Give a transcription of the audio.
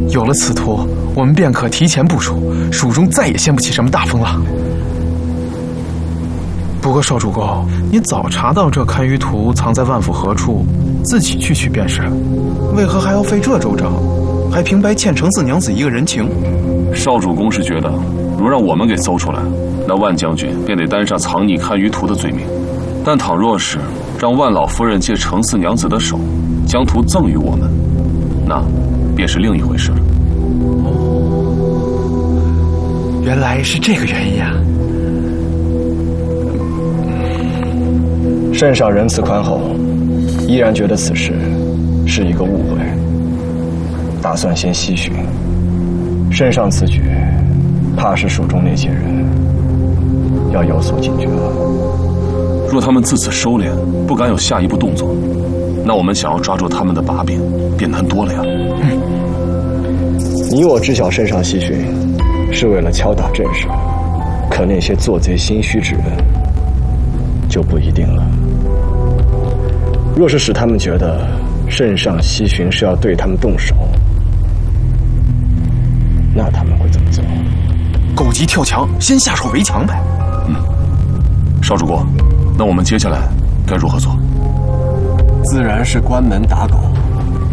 有了此图，我们便可提前部署，蜀中再也掀不起什么大风浪。不过少主公，你早查到这堪舆图藏在万府何处，自己去取便是了，为何还要费这周章，还平白欠程四娘子一个人情？ 少主公是觉得，如让我们给搜出来，那万将军便得担上藏匿堪舆图的罪名；但倘若是让万老夫人借程四娘子的手，将图赠予我们，那便是另一回事了。 哦，原来是这个原因啊！ 圣上仁慈宽厚，依然觉得此事是一个误会，打算先西巡。圣上此举，怕是蜀中那些人要有所警觉了。 若他们自此收敛，不敢有下一步动作，那我们想要抓住他们的把柄，便难多了呀。 你我知晓圣上西巡是为了敲打阵势，可那些做贼心虚之人就不一定了。若是使他们觉得圣上西巡是要对他们动手，那他们会怎么做？ 狗急跳墙，先下手为强呗。 少主公，那我们接下来该如何做？ 自然是关门打狗。